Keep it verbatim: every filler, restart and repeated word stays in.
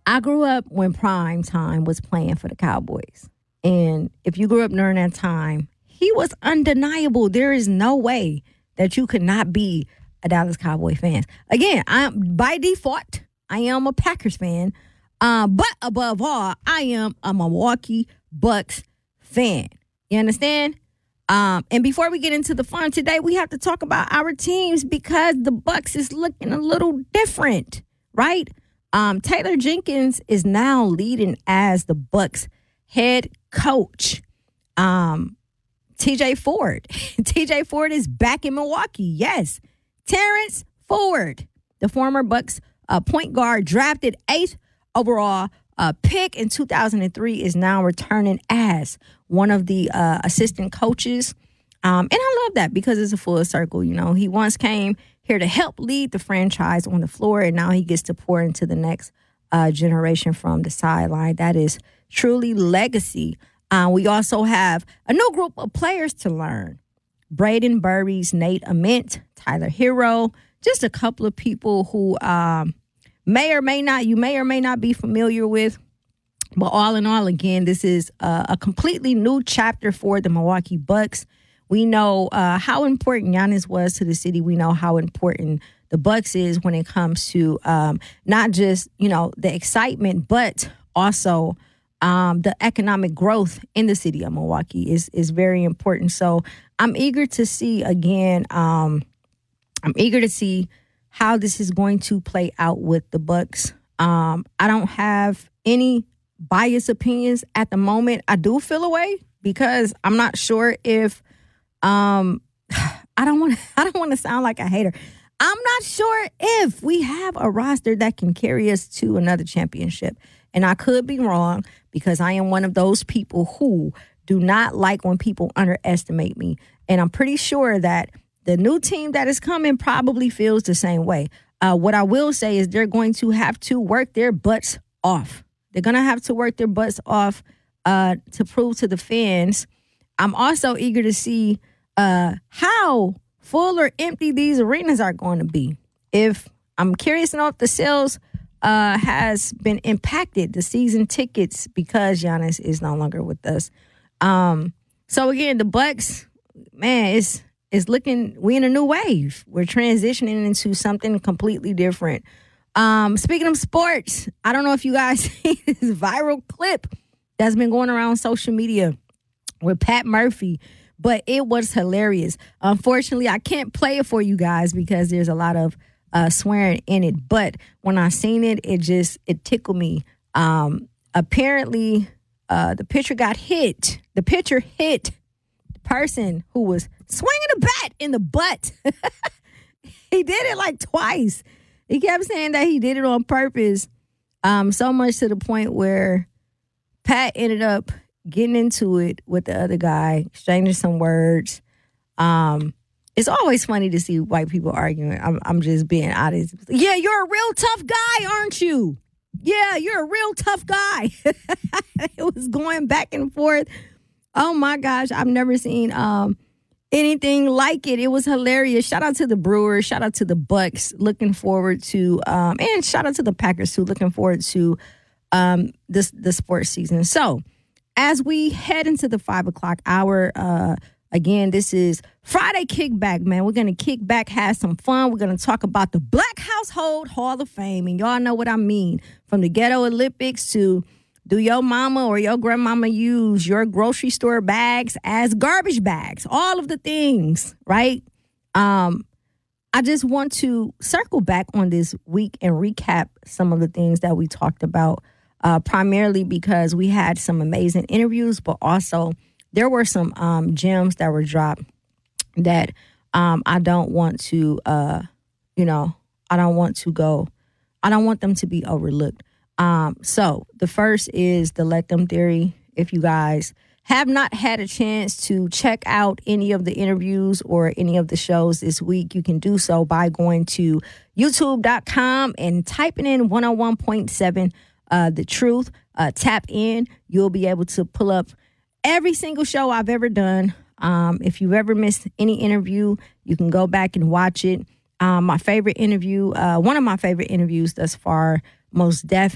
I grew up when prime time was playing for the Cowboys. And if you grew up during that time, he was undeniable. There is no way that you could not be a Dallas Cowboy fan. Again, I'm by default, I am a Packers fan. Uh, but above all, I am a Milwaukee Bucks fan. You understand? Um, and before we get into the fun today, we have to talk about our teams because the Bucks is looking a little different, right? Um, Taylor Jenkins is now leading as the Bucks head coach. Um, T J Ford. T J Ford is back in Milwaukee. Yes. Terrence Ford, the former Bucks uh, point guard, drafted eighth overall uh, pick in two thousand three, is now returning as one of the uh, assistant coaches. Um, and I love that because it's a full circle. You know, he once came here to help lead the franchise on the floor, and now he gets to pour into the next uh, generation from the sideline. That is truly legacy. Uh, we also have a new group of players to learn. Braden Burries, Nate Ament, Tyler Hero, just a couple of people who um, may or may not, you may or may not be familiar with. But all in all, again, this is a, a completely new chapter for the Milwaukee Bucks. We know uh, how important Giannis was to the city. We know how important the Bucks is when it comes to um, not just, you know, the excitement, but also um, the economic growth in the city of Milwaukee is is very important. So I'm eager to see, again, um, I'm eager to see how this is going to play out with the Bucks. Um, I don't have any biased opinions at the moment. I do feel away because I'm not sure if um, I don't want I don't want to sound like a hater. I'm not sure if we have a roster that can carry us to another championship. And I could be wrong because I am one of those people who do not like when people underestimate me. And I'm pretty sure that the new team that is coming probably feels the same way. Uh, what I will say is they're going to have to work their butts off. They're going to have to work their butts off uh, to prove to the fans. I'm also eager to see uh, how full or empty these arenas are going to be. If I'm curious to know if the sales uh, has been impacted, the season tickets, because Giannis is no longer with us. Um, so again, the Bucks, man, it's it's looking. We in a new wave. We're transitioning into something completely different. Um, speaking of sports, I don't know if you guys see this viral clip that's been going around social media with Pat Murphy, but it was hilarious. Unfortunately, I can't play it for you guys because there's a lot of uh, swearing in it. But when I seen it, it just, it tickled me. Um, apparently, uh, the pitcher got hit. The pitcher hit the person who was swinging a bat in the butt. He did it like twice. He kept saying that he did it on purpose, um, so much to the point where Pat ended up getting into it with the other guy, exchanging some words. Um, it's always funny to see white people arguing. I'm, I'm just being honest. Yeah, you're a real tough guy, aren't you? Yeah, you're a real tough guy. It was going back and forth. Oh, my gosh. I've never seen um, anything like it. It was hilarious. Shout out to the Brewers. Shout out to the Bucks. Looking forward to, um, and shout out to the Packers, too. Looking forward to um, this the sports season. So, as we head into the five o'clock hour, uh, again, this is Friday Kickback, man. We're going to kick back, have some fun. We're going to talk about the Black Household Hall of Fame. And y'all know what I mean. From the Ghetto Olympics to do your mama or your grandmama use your grocery store bags as garbage bags? All of the things, right? Um, I just want to circle back on this week and recap some of the things that we talked about. Uh, primarily because we had some amazing interviews, but also there were some um, gems that were dropped that um, I don't want to, uh, you know, I don't want to go, I don't want them to be overlooked. Um, so the first is the Let Them Theory. If you guys have not had a chance to check out any of the interviews or any of the shows this week, you can do so by going to youtube dot com and typing in one oh one point seven Uh, the truth, uh, tap in. You'll be able to pull up every single show I've ever done. Um, if you've ever missed any interview, you can go back and watch it. Um, my favorite interview, uh, one of my favorite interviews thus far, most definitely.